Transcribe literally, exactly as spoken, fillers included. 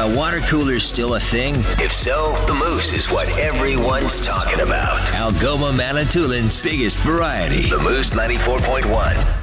Are water coolers still a thing? If so, the Moose is what everyone's talking about. Algoma Manitoulin's biggest variety. The Moose ninety-four point one.